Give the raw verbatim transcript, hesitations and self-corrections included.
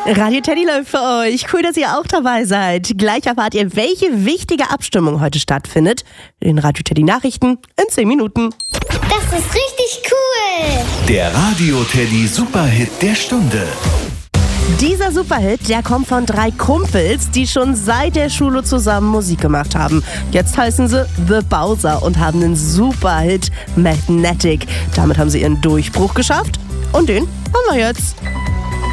Radio Teddy läuft für euch. Cool, dass ihr auch dabei seid. Gleich erfahrt ihr, welche wichtige Abstimmung heute stattfindet. In Radio Teddy Nachrichten in zehn Minuten. Das ist richtig cool. Der Radio Teddy Superhit der Stunde. Dieser Superhit, der kommt von drei Kumpels, die schon seit der Schule zusammen Musik gemacht haben. Jetzt heißen sie The Bowser und haben den Superhit Magnetic. Damit haben sie ihren Durchbruch geschafft und den haben wir jetzt.